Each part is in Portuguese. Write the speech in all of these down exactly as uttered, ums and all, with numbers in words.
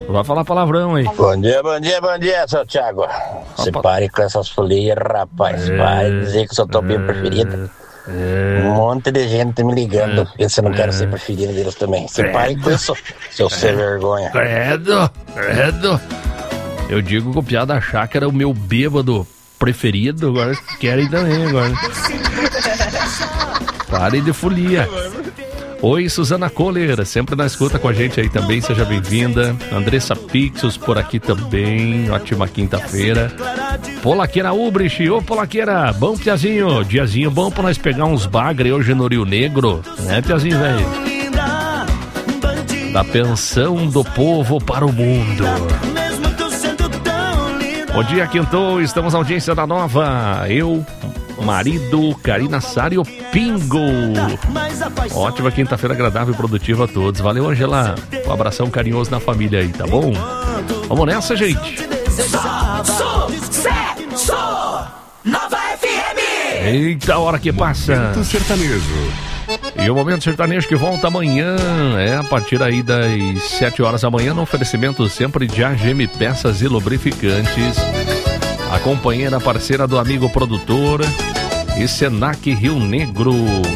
Vai falar palavrão aí. Bom dia, bom dia, bom dia, seu Thiago. Se pare com essas folias, rapaz. É, vai dizer que sou teu bem preferido. É, um monte de gente me ligando. É, eu não quero é, ser preferido deles também. Se pare com isso, seu sem vergonha. Credo, credo. Eu digo que o piada achar que era o meu bêbado preferido, agora querem também, agora. Pare de folia. Oi, Suzana Kohler, sempre na escuta com a gente aí também, seja bem-vinda. Andressa Pixos por aqui também, ótima quinta-feira. Polaqueira Ubrich, ô Polaqueira, bom Piazinho, diazinho bom pra nós pegar uns bagre hoje no Rio Negro, né Piazinho, velho? Da pensão do povo para o mundo. Bom dia, Quintou, estamos na audiência da Nova, eu... marido, Karina Sário Pingo. Ótima quinta-feira agradável e produtiva a todos. Valeu, Angela. Um abração carinhoso na família aí, tá bom? Vamos nessa, gente. Nova F M. Eita, hora que passa. Momento sertanejo. E o Momento Sertanejo que volta amanhã, é a partir aí das sete horas da manhã, no oferecimento sempre de A G M Peças e Lubrificantes. A companheira parceira do amigo produtor e Senac Rio Negro.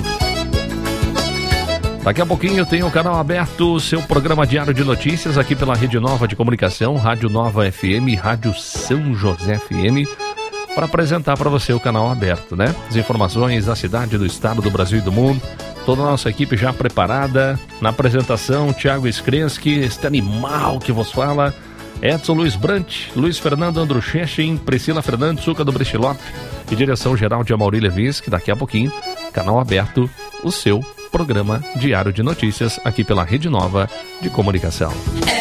Daqui a pouquinho tem o canal aberto, seu programa diário de notícias aqui pela Rede Nova de Comunicação, Rádio Nova F M, Rádio São José F M, para apresentar para você o canal aberto, né? As informações da cidade, do estado, do Brasil e do mundo. Toda a nossa equipe já preparada. Na apresentação, Thiago Skrensky, este animal que vos fala. Edson Luiz Brant, Luiz Fernando Andruchechin, Priscila Fernandes, Suca do Brechilop e direção geral de Amaury Levinsky. Daqui a pouquinho, canal aberto, o seu programa diário de notícias aqui pela Rede Nova de Comunicação.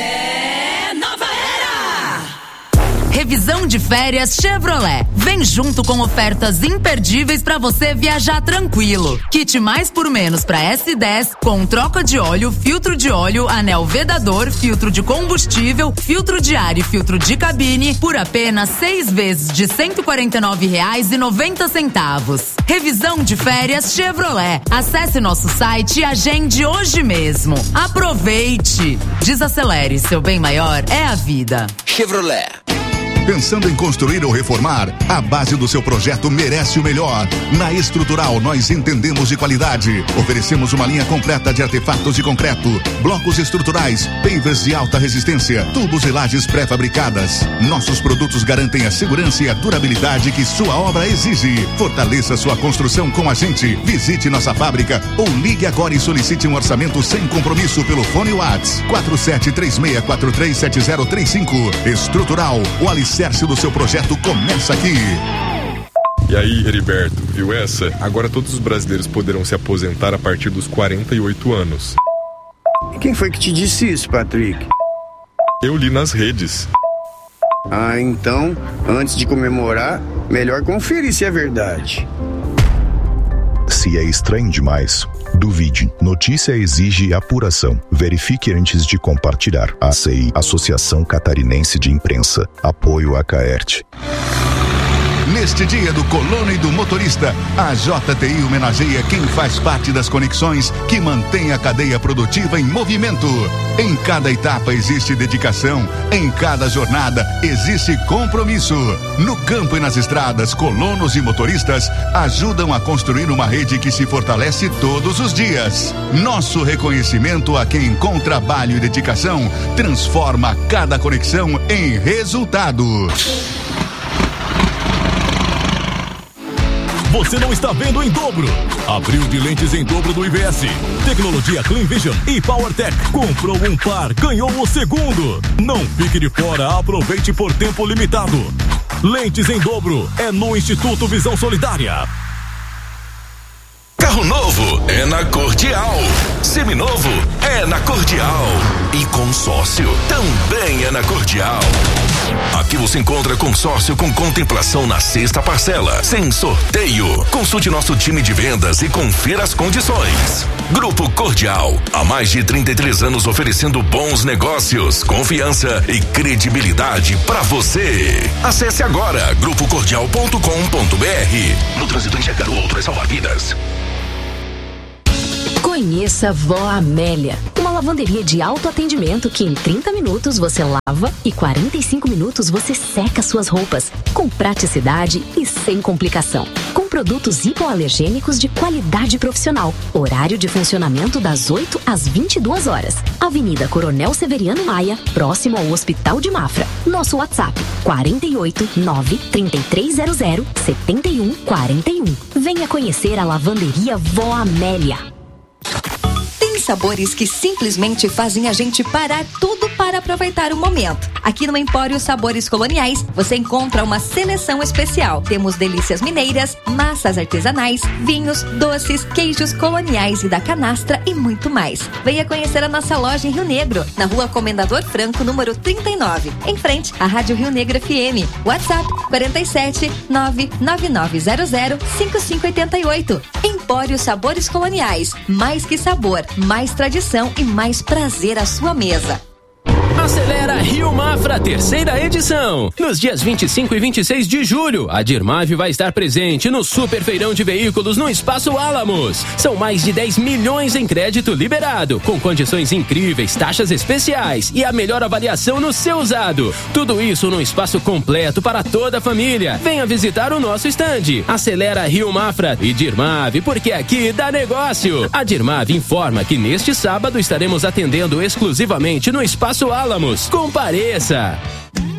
É nova era! Revisão de férias Chevrolet. Vem junto com ofertas imperdíveis para você viajar tranquilo. Kit mais por menos para S dez com troca de óleo, filtro de óleo, anel vedador, filtro de combustível, filtro de ar e filtro de cabine por apenas seis vezes de cento e quarenta e nove reais e noventa centavos. Revisão de férias Chevrolet. Acesse nosso site e agende hoje mesmo. Aproveite! Desacelere, seu bem maior é a vida. Chevrolet. Pensando em construir ou reformar? A base do seu projeto merece o melhor. Na Estrutural, nós entendemos de qualidade. Oferecemos uma linha completa de artefatos de concreto, blocos estruturais, pavers de alta resistência, tubos e lajes pré-fabricadas. Nossos produtos garantem a segurança e a durabilidade que sua obra exige. Fortaleça sua construção com a gente. Visite nossa fábrica ou ligue agora e solicite um orçamento sem compromisso pelo fone WhatsApp quatro sete três seis quatro três sete zero três cinco. Estrutural, o alicerce do seu projeto começa aqui. E aí, Heriberto, viu essa? Agora todos os brasileiros poderão se aposentar a partir dos quarenta e oito anos. Quem foi que te disse isso, Patrick? Eu li nas redes. Ah, então, antes de comemorar, melhor conferir se é verdade. Se é estranho demais, duvide. Notícia exige apuração. Verifique antes de compartilhar. A C I, Associação Catarinense de Imprensa. Apoio a Caert. Neste dia do colono e do motorista, a J T I homenageia quem faz parte das conexões que mantém a cadeia produtiva em movimento. Em cada etapa existe dedicação, em cada jornada existe compromisso. No campo e nas estradas, colonos e motoristas ajudam a construir uma rede que se fortalece todos os dias. Nosso reconhecimento a quem com trabalho e dedicação transforma cada conexão em resultado. Você não está vendo em dobro. Abril de lentes em dobro do I V S. Tecnologia Clean Vision e PowerTech. Comprou um par, ganhou o segundo. Não fique de fora, aproveite por tempo limitado. Lentes em dobro é no Instituto Visão Solidária. Carro novo é na Cordial. Seminovo é na Cordial. E consórcio também é na Cordial. Aqui você encontra consórcio com contemplação na sexta parcela, sem sorteio. Consulte nosso time de vendas e confira as condições. Grupo Cordial, há mais de trinta e três anos oferecendo bons negócios, confiança e credibilidade para você. Acesse agora grupo cordial ponto com ponto b r. No trânsito, enxergar o outro é salvar vidas. Conheça Vó Amélia, uma lavanderia de autoatendimento que em trinta minutos você lava e quarenta e cinco minutos você seca suas roupas, com praticidade e sem complicação. Com produtos hipoalergênicos de qualidade profissional. Horário de funcionamento das oito às vinte e duas horas. Avenida Coronel Severiano Maia, próximo ao Hospital de Mafra. Nosso WhatsApp quarenta e oito, nove, trinta e três zero zero, setenta e um quarenta e um. Venha conhecer a lavanderia Vó Amélia. Tem sabores que simplesmente fazem a gente parar tudo para aproveitar o momento. Aqui no Empório Sabores Coloniais, você encontra uma seleção especial. Temos delícias mineiras, massas artesanais, vinhos, doces, queijos coloniais e da canastra e muito mais. Venha conhecer a nossa loja em Rio Negro, na Rua Comendador Franco, número trinta e nove, em frente à Rádio Rio Negro F M. WhatsApp quarenta e sete, nove nove nove zero zero, cinco cinco oito oito. Empório Sabores Coloniais. Mais que sabor, mais tradição e mais prazer à sua mesa. Acelera Rio Mafra, terceira edição. Nos dias vinte e cinco e vinte e seis de julho, a Dirmave vai estar presente no Super Feirão de Veículos no Espaço Álamos. São mais de dez milhões em crédito liberado, com condições incríveis, taxas especiais e a melhor avaliação no seu usado. Tudo isso num espaço completo para toda a família. Venha visitar o nosso estande. Acelera Rio Mafra e Dirmave, porque aqui dá negócio. A Dirmave informa que neste sábado estaremos atendendo exclusivamente no Espaço Álamos. Compareça!